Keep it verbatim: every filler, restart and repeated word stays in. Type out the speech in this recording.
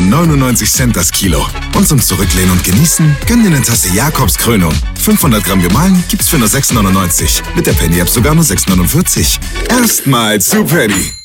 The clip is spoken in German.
neunundneunzig Cent das Kilo. Und zum Zurücklehnen und Genießen, gönn dir eine Tasse Jakobs Krönung. fünfhundert Gramm gemahlen gibt's für nur sechs neunundneunzig. Mit der Penny-App sogar nur sechs neunundvierzig. Erstmal zu Penny.